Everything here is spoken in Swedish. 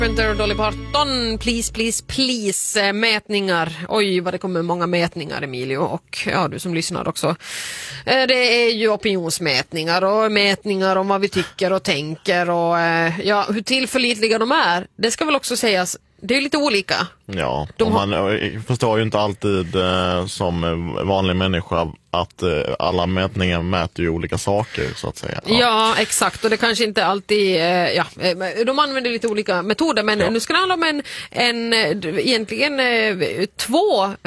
Printer och Dolly Parton, please, please, please. Mätningar. Oj, vad det kommer många mätningar, Emilio. Och ja, du som lyssnar också. Det är ju opinionsmätningar och mätningar om vad vi tycker och tänker. Och ja, hur tillförlitliga de är. Det ska väl också sägas. Det är lite olika. Ja, man förstår ju inte alltid som vanlig människa att alla mätningar mäter ju olika saker så att säga. Ja, exakt. Och det kanske inte alltid, de använder lite olika metoder. Men nu ska det handla om egentligen två